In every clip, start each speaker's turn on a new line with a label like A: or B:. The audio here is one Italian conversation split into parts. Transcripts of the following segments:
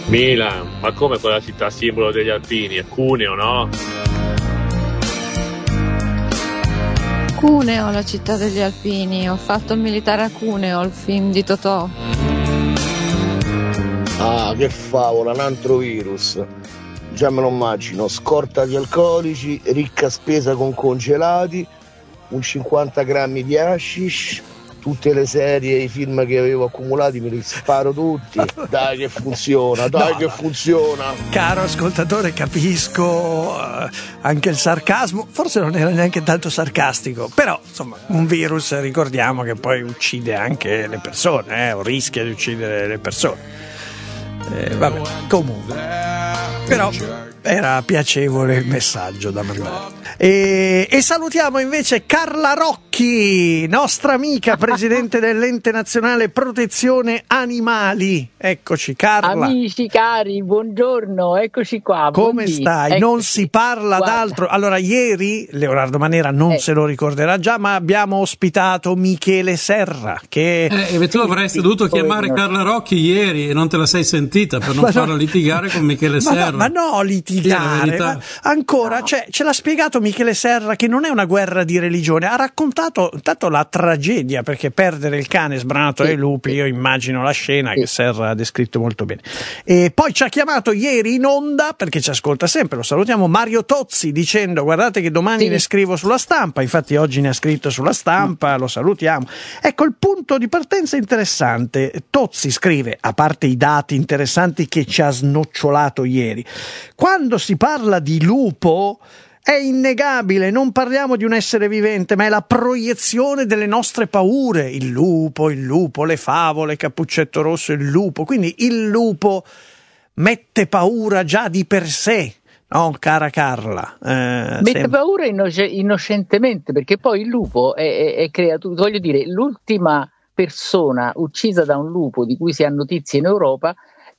A: Milan, ma come quella città simbolo degli alpini? È Cuneo, no?
B: Cuneo, la città degli alpini. Ho fatto il militare a Cuneo, il film di Totò.
C: Ah, che favola, un altro virus. Già me lo immagino, scorta di alcolici, ricca spesa con congelati, un 50 grammi di hashish, tutte le serie e i film che avevo accumulati me li sparo tutti. Dai che funziona, che funziona.
D: Caro ascoltatore, capisco anche il sarcasmo, forse non era neanche tanto sarcastico, però insomma un virus, ricordiamo che poi uccide anche le persone, o rischia di uccidere le persone. Vabbè, comunque, però era piacevole il messaggio da mandare. E salutiamo invece Carla Rocchi, nostra amica, presidente dell'Ente Nazionale Protezione Animali. Eccoci Carla.
E: Amici cari, buongiorno, eccoci qua.
D: Come stai?
E: Eccoci.
D: Non si parla d'altro. Allora, ieri Leonardo Manera non se lo ricorderà già, ma abbiamo ospitato Michele Serra che
F: tu avresti dovuto chiamare Carla Rocchi ieri e non te la sei sentita per non farla litigare con Michele Serra.
D: Ma no, litigare. Ma ancora,
E: no.
D: Ce l'ha spiegato Michele Serra che non è una guerra di religione, ha raccontato intanto la tragedia, perché perdere il cane sbranato dai lupi, io immagino la scena che Serra ha descritto molto bene. E poi ci ha chiamato ieri in onda, perché ci ascolta sempre, lo salutiamo, Mario Tozzi, dicendo guardate che domani ne scrivo sulla Stampa, infatti oggi ne ha scritto sulla Stampa, lo salutiamo. Ecco il punto di partenza interessante. Tozzi scrive, a parte i dati interessanti che ci ha snocciolato ieri, quando si parla di lupo è innegabile, non parliamo di un essere vivente, ma è la proiezione delle nostre paure. Il lupo, le favole, Cappuccetto Rosso, il lupo. Quindi il lupo mette paura già di per sé, no, cara Carla?
E: Mette paura innocentemente, perché poi il lupo è creatura, voglio dire, l'ultima persona uccisa da un lupo di cui si ha notizie in Europa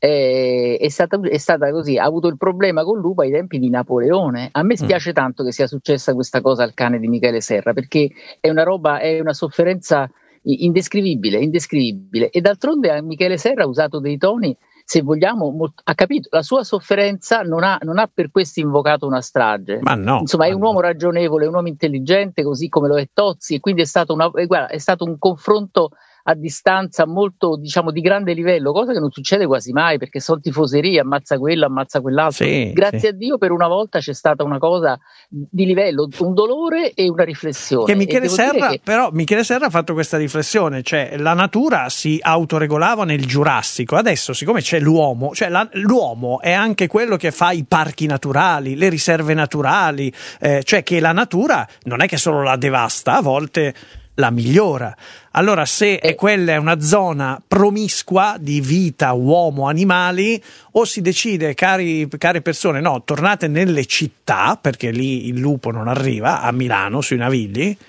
E: è stata così, ha avuto il problema col lupo ai tempi di Napoleone. A me spiace tanto che sia successa questa cosa al cane di Michele Serra, perché è una sofferenza indescrivibile, e d'altronde Michele Serra ha usato dei toni, se vogliamo, ha capito la sua sofferenza, non ha per questo invocato una strage.
D: Ma no,
E: insomma, è un uomo ragionevole, un uomo intelligente, così come lo è Tozzi, e quindi è stato un confronto a distanza molto, diciamo, di grande livello, cosa che non succede quasi mai, perché sono tifoserie, ammazza quello, ammazza quell'altro. Grazie a Dio per una volta c'è stata una cosa di livello, un dolore e una riflessione.
D: Che Michele Serra ha fatto questa riflessione, cioè la natura si autoregolava nel Giurassico, adesso siccome c'è l'uomo, cioè l'uomo è anche quello che fa i parchi naturali, le riserve naturali, cioè che la natura non è che solo la devasta, a volte la migliora. Allora se quella è una zona promiscua di vita uomo-animali, o si decide, care persone, no, tornate nelle città, perché lì il lupo non arriva, a Milano sui Navigli,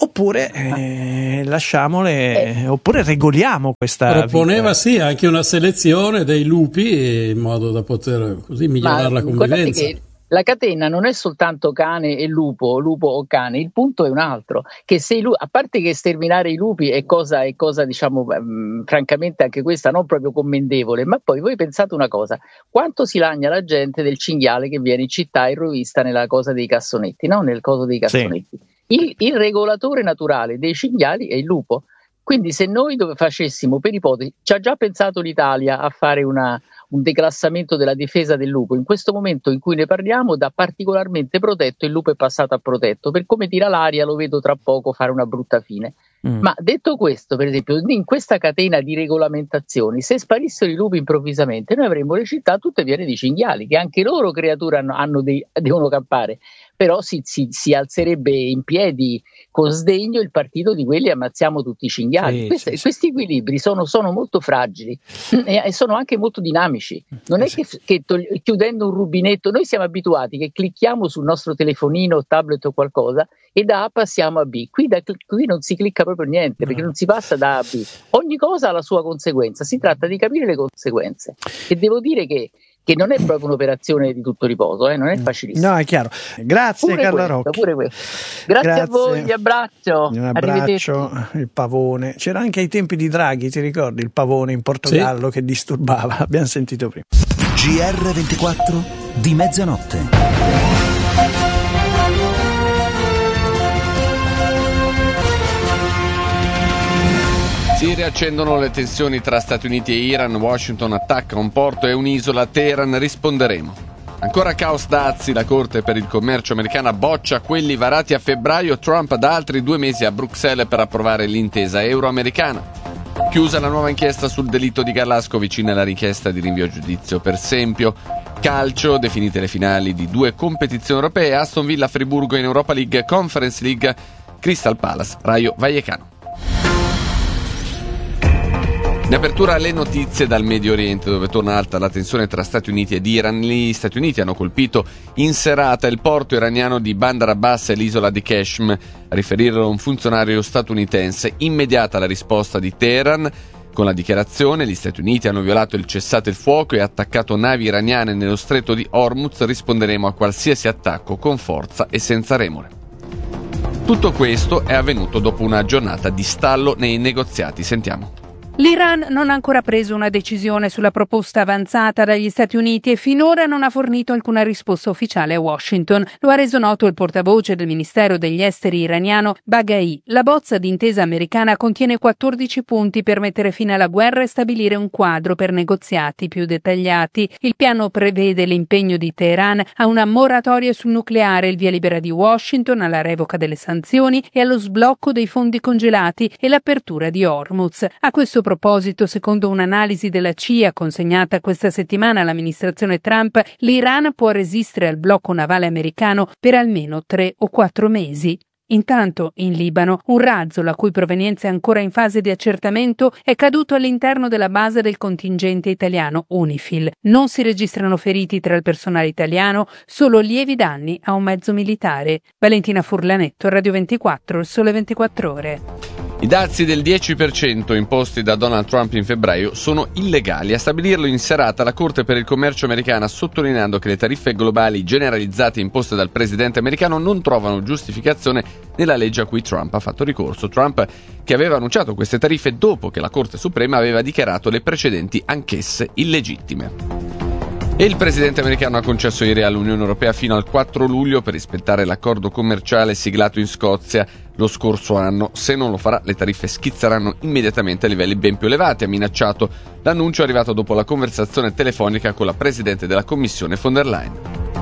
D: oppure lasciamole, oppure regoliamo questa
F: proponeva
D: vita.
F: Anche una selezione dei lupi in modo da poter così migliorare la convivenza.
E: La catena non è soltanto cane e lupo o cane, il punto è un altro, che se a parte che sterminare i lupi è cosa diciamo, francamente anche questa non proprio commendevole, ma poi voi pensate una cosa, quanto si lagna la gente del cinghiale che viene in città e rovista nella cosa dei cassonetti, no? Nel coso dei cassonetti. Sì. Il regolatore naturale dei cinghiali è il lupo, quindi se noi facessimo, per ipotesi, ci ha già pensato l'Italia a fare un declassamento della difesa del lupo, in questo momento in cui ne parliamo da particolarmente protetto il lupo è passato a protetto, per come tira l'aria lo vedo tra poco fare una brutta fine. Ma detto questo, per esempio, in questa catena di regolamentazioni, se sparissero i lupi improvvisamente, noi avremmo le città tutte piene di cinghiali, che anche loro creature devono campare, però si alzerebbe in piedi con sdegno il partito di quelli ammazziamo tutti i cinghiali. Questi equilibri sono molto fragili e sono anche molto dinamici. Non è che chiudendo un rubinetto, noi siamo abituati che clicchiamo sul nostro telefonino, tablet o qualcosa e da A passiamo a B. Qui non si clicca proprio niente, perché non si passa da A a B. Ogni cosa ha la sua conseguenza, si tratta di capire le conseguenze. E devo dire che non è proprio un'operazione di tutto riposo, non è facilissimo.
D: No, è chiaro. Grazie Carla Rocchi.
E: Grazie a voi, vi abbraccio.
D: Un abbraccio, il pavone. C'era anche ai tempi di Draghi, ti ricordi il pavone in Portogallo che disturbava, abbiamo sentito prima.
G: GR24 di mezzanotte.
H: Si riaccendono le tensioni tra Stati Uniti e Iran, Washington attacca un porto e un'isola, Teheran risponderemo. Ancora caos dazi, la Corte per il commercio americana boccia quelli varati a febbraio, Trump da altri 2 mesi a Bruxelles per approvare l'intesa euro-americana. Chiusa la nuova inchiesta sul delitto di Garlasco, vicina alla richiesta di rinvio a giudizio per Sempio. Calcio, definite le finali di 2 competizioni europee, Aston Villa Friburgo in Europa League, Conference League, Crystal Palace, Rayo Vallecano. In apertura le notizie dal Medio Oriente, dove torna alta la tensione tra Stati Uniti ed Iran. Gli Stati Uniti hanno colpito in serata il porto iraniano di Bandar Abbas e l'isola di Qeshm, a riferirlo un funzionario statunitense. Immediata la risposta di Teheran. Con la dichiarazione, gli Stati Uniti hanno violato il cessate il fuoco e attaccato navi iraniane nello stretto di Hormuz. Risponderemo a qualsiasi attacco con forza e senza remore. Tutto questo è avvenuto dopo una giornata di stallo nei negoziati. Sentiamo.
I: L'Iran non ha ancora preso una decisione sulla proposta avanzata dagli Stati Uniti e finora non ha fornito alcuna risposta ufficiale a Washington. Lo ha reso noto il portavoce del Ministero degli Esteri iraniano, Baghai. La bozza d'intesa americana contiene 14 punti per mettere fine alla guerra e stabilire un quadro per negoziati più dettagliati. Il piano prevede l'impegno di Teheran a una moratoria sul nucleare, il via libera di Washington alla revoca delle sanzioni e allo sblocco dei fondi congelati e l'apertura di Hormuz. A questo proposito, secondo un'analisi della CIA consegnata questa settimana all'amministrazione Trump, l'Iran può resistere al blocco navale americano per almeno 3 o 4 mesi. Intanto, in Libano, un razzo, la cui provenienza è ancora in fase di accertamento, è caduto all'interno della base del contingente italiano UNIFIL. Non si registrano feriti tra il personale italiano, solo lievi danni a un mezzo militare. Valentina Furlanetto, Radio 24, Il Sole 24 Ore.
H: I dazi del 10% imposti da Donald Trump in febbraio sono illegali. A stabilirlo in serata la Corte per il commercio americana, sottolineando che le tariffe globali generalizzate imposte dal presidente americano non trovano giustificazione nella legge a cui Trump ha fatto ricorso. Trump, che aveva annunciato queste tariffe dopo che la Corte Suprema aveva dichiarato le precedenti anch'esse illegittime. E il presidente americano ha concesso ieri all'Unione Europea fino al 4 luglio per rispettare l'accordo commerciale siglato in Scozia lo scorso anno. Se non lo farà, le tariffe schizzeranno immediatamente a livelli ben più elevati, ha minacciato. L'annuncio è arrivato dopo la conversazione telefonica con la presidente della Commissione von der Leyen.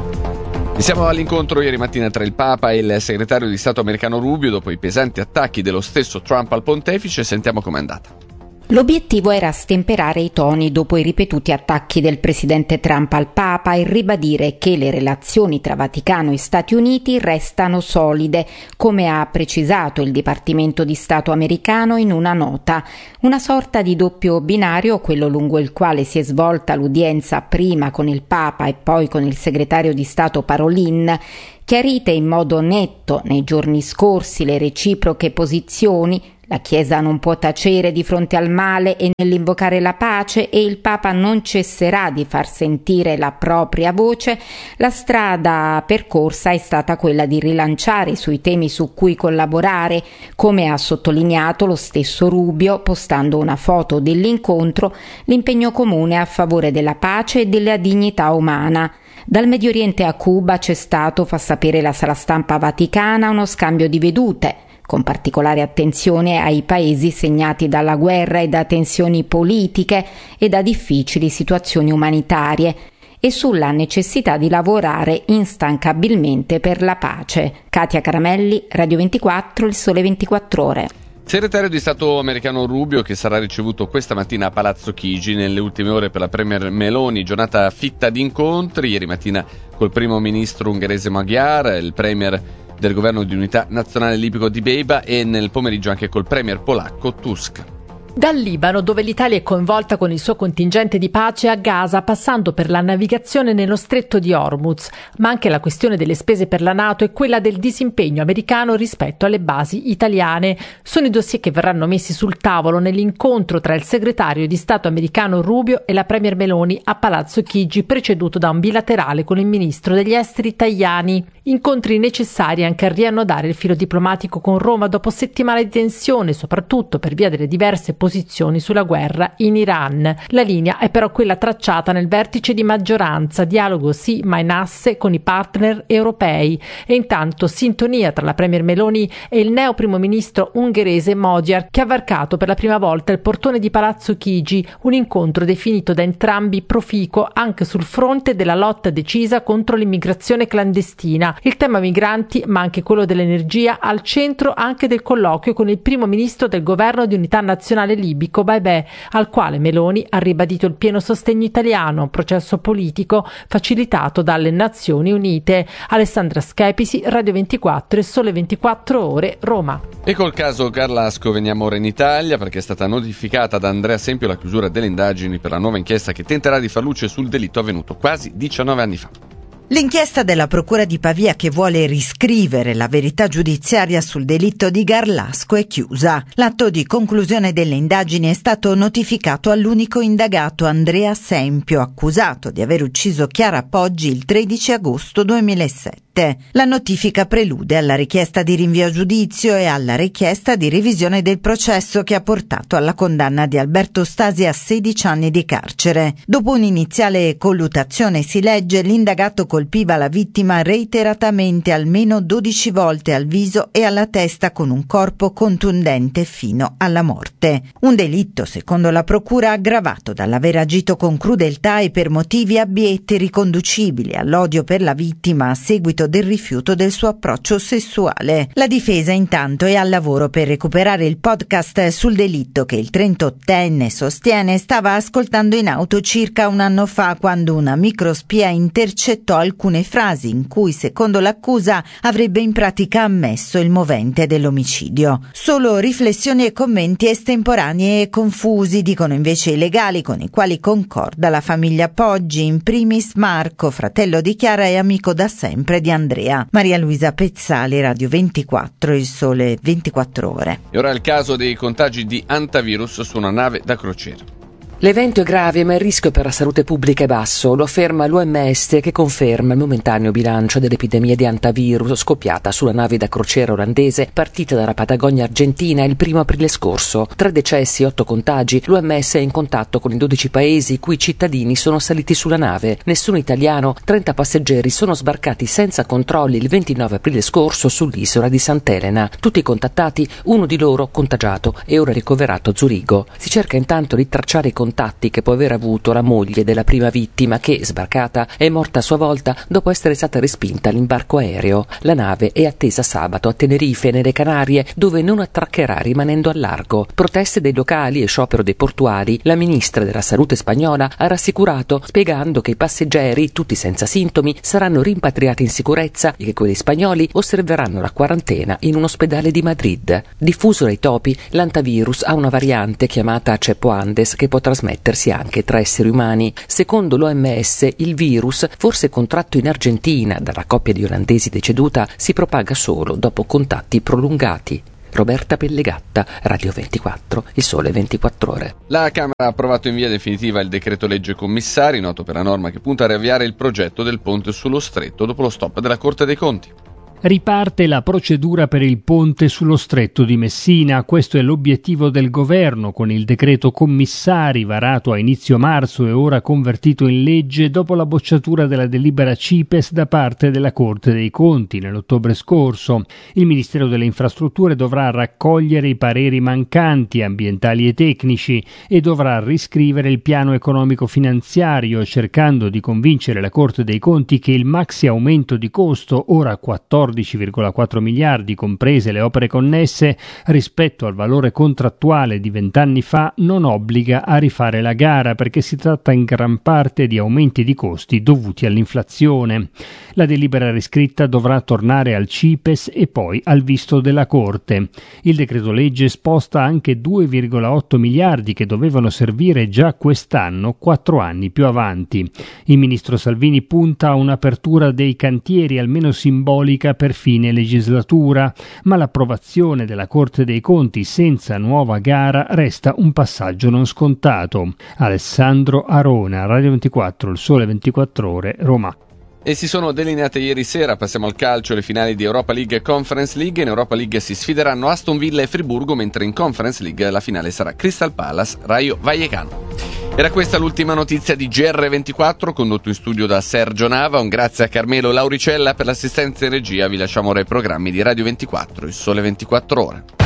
H: E siamo all'incontro ieri mattina tra il Papa e il segretario di Stato americano Rubio dopo i pesanti attacchi dello stesso Trump al pontefice. Sentiamo com'è andata.
J: L'obiettivo era stemperare i toni dopo i ripetuti attacchi del presidente Trump al Papa e ribadire che le relazioni tra Vaticano e Stati Uniti restano solide, come ha precisato il Dipartimento di Stato americano in una nota. Una sorta di doppio binario, quello lungo il quale si è svolta l'udienza prima con il Papa e poi con il segretario di Stato Parolin. Chiarite in modo netto nei giorni scorsi le reciproche posizioni, la Chiesa non può tacere di fronte al male e nell'invocare la pace e il Papa non cesserà di far sentire la propria voce, la strada percorsa è stata quella di rilanciare sui temi su cui collaborare, come ha sottolineato lo stesso Rubio postando una foto dell'incontro, l'impegno comune a favore della pace e della dignità umana. Dal Medio Oriente a Cuba c'è stato, fa sapere la sala stampa vaticana, uno scambio di vedute, con particolare attenzione ai paesi segnati dalla guerra e da tensioni politiche e da difficili situazioni umanitarie, e sulla necessità di lavorare instancabilmente per la pace. Katia Caramelli, Radio 24, Il Sole 24 Ore.
H: Segretario di Stato americano Rubio, che sarà ricevuto questa mattina a Palazzo Chigi. Nelle ultime ore per la premier Meloni, giornata fitta di incontri, ieri mattina col primo ministro ungherese Magyar, il premier del governo di unità nazionale libico di Beiba e nel pomeriggio anche col premier polacco Tusk.
K: Dal Libano, dove l'Italia è coinvolta con il suo contingente di pace, a Gaza, passando per la navigazione nello stretto di Hormuz, ma anche la questione delle spese per la NATO e quella del disimpegno americano rispetto alle basi italiane. Sono i dossier che verranno messi sul tavolo nell'incontro tra il segretario di Stato americano Rubio e la premier Meloni a Palazzo Chigi, preceduto da un bilaterale con il ministro degli esteri Tajani. Incontri necessari anche a riannodare il filo diplomatico con Roma dopo settimane di tensione, soprattutto per via delle diverse posizioni posizioni sulla guerra in Iran. La linea è però quella tracciata nel vertice di maggioranza, dialogo sì ma in asse con i partner europei, e intanto sintonia tra la premier Meloni e il neo primo ministro ungherese Magyar, che ha varcato per la prima volta il portone di Palazzo Chigi, un incontro definito da entrambi proficuo anche sul fronte della lotta decisa contro l'immigrazione clandestina. Il tema migranti, ma anche quello dell'energia, al centro anche del colloquio con il primo ministro del governo di unità nazionale libico Baibè, al quale Meloni ha ribadito il pieno sostegno italiano, un processo politico facilitato dalle Nazioni Unite. Alessandra Schepisi, Radio 24 e Sole 24 Ore, Roma.
H: E col caso Garlasco veniamo ora in Italia, perché è stata notificata da Andrea Sempio la chiusura delle indagini per la nuova inchiesta che tenterà di far luce sul delitto avvenuto quasi 19 anni fa.
L: L'inchiesta della Procura di Pavia, che vuole riscrivere la verità giudiziaria sul delitto di Garlasco, è chiusa. L'atto di conclusione delle indagini è stato notificato all'unico indagato, Andrea Sempio, accusato di aver ucciso Chiara Poggi il 13 agosto 2007. La notifica prelude alla richiesta di rinvio a giudizio e alla richiesta di revisione del processo che ha portato alla condanna di Alberto Stasi a 16 anni di carcere. Dopo un'iniziale colluttazione, si legge, l'indagato colpiva la vittima reiteratamente almeno 12 volte al viso e alla testa con un corpo contundente fino alla morte. Un delitto, secondo la procura, aggravato dall'aver agito con crudeltà e per motivi abietti riconducibili all'odio per la vittima a seguito del rifiuto del suo approccio sessuale. La difesa intanto è al lavoro per recuperare il podcast sul delitto che il 38enne sostiene stava ascoltando in auto circa un anno fa, quando una microspia intercettò alcune frasi in cui, secondo l'accusa, avrebbe in pratica ammesso il movente dell'omicidio. Solo riflessioni e commenti estemporanei e confusi, dicono invece i legali con i quali concorda la famiglia Poggi, in primis Marco, fratello di Chiara e amico da sempre di Andrea. Maria Luisa Pezzali, Radio 24, Il Sole 24 Ore.
H: E ora il caso dei contagi di antivirus su una nave da crociera.
M: L'evento è grave, ma il rischio per la salute pubblica è basso, lo afferma l'OMS, che conferma il momentaneo bilancio dell'epidemia di antivirus scoppiata sulla nave da crociera olandese partita dalla Patagonia argentina il 1 aprile scorso. 3 decessi, 8 contagi. L'OMS è in contatto con i 12 paesi i cui cittadini sono saliti sulla nave. Nessun italiano, 30 passeggeri sono sbarcati senza controlli il 29 aprile scorso sull'isola di Sant'Elena. Tutti contattati, uno di loro contagiato e ora ricoverato a Zurigo. Si cerca intanto di tracciare i contatti che può aver avuto la moglie della prima vittima, che, sbarcata, è morta a sua volta dopo essere stata respinta all'imbarco aereo. La nave è attesa sabato a Tenerife, nelle Canarie, dove non attraccherà rimanendo al largo. Proteste dei locali e sciopero dei portuali. La ministra della Salute spagnola ha rassicurato, spiegando che i passeggeri, tutti senza sintomi, saranno rimpatriati in sicurezza e che quelli spagnoli osserveranno la quarantena in un ospedale di Madrid. Diffuso dai topi, l'antivirus ha una variante chiamata Ceppo Andes che può trasmettersi anche tra esseri umani. Secondo l'OMS, il virus, forse contratto in Argentina dalla coppia di olandesi deceduta, si propaga solo dopo contatti prolungati. Roberta Pellegatta, Radio 24, Il Sole 24 Ore.
H: La Camera ha approvato in via definitiva il decreto legge commissari, noto per la norma che punta a riavviare il progetto del ponte sullo Stretto dopo lo stop della Corte dei Conti.
N: Riparte la procedura per il ponte sullo Stretto di Messina. Questo è l'obiettivo del governo con il decreto commissari varato a inizio marzo e ora convertito in legge dopo la bocciatura della delibera CIPES da parte della Corte dei Conti nell'ottobre scorso. Il Ministero delle Infrastrutture dovrà raccogliere i pareri mancanti ambientali e tecnici e dovrà riscrivere il piano economico finanziario, cercando di convincere la Corte dei Conti che il maxi aumento di costo, ora 14,4 miliardi comprese le opere connesse, rispetto al valore contrattuale di 20 anni fa, non obbliga a rifare la gara, perché si tratta in gran parte di aumenti di costi dovuti all'inflazione. La delibera riscritta dovrà tornare al CIPES e poi al visto della Corte. Il decreto legge sposta anche 2,8 miliardi che dovevano servire già quest'anno, 4 anni più avanti. Il ministro Salvini punta a un'apertura dei cantieri almeno simbolica per fine legislatura, ma l'approvazione della Corte dei Conti senza nuova gara resta un passaggio non scontato. Alessandro Arona, Radio 24, Il Sole 24 Ore, Roma.
H: E si sono delineate ieri sera, passiamo al calcio, le finali di Europa League e Conference League. In Europa League si sfideranno Aston Villa e Friburgo, mentre in Conference League la finale sarà Crystal Palace Rayo Vallecano. Era questa l'ultima notizia di GR24, condotto in studio da Sergio Nava. Un grazie a Carmelo Lauricella per l'assistenza in regia. Vi lasciamo ora i programmi di Radio 24, il Sole 24 Ore.